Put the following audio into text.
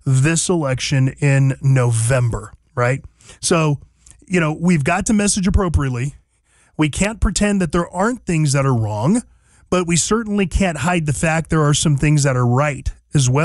this election in November, right? So, we've got to message appropriately. We can't pretend that there aren't things that are wrong, but we certainly can't hide the fact there are some things that are right as well.